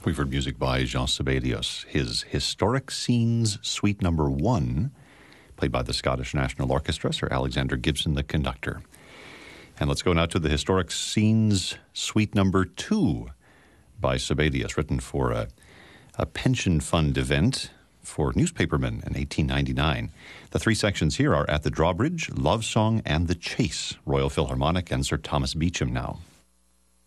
We've heard music by Jean Sibelius, his Historic Scenes Suite Number 1, played by the Scottish National Orchestra, Sir Alexander Gibson, the conductor. And let's go now to the Historic Scenes Suite Number 2 by Sibelius, written for a pension fund event for newspapermen in 1899. The three sections here are At the Drawbridge, Love Song, and The Chase, Royal Philharmonic, and Sir Thomas Beecham now.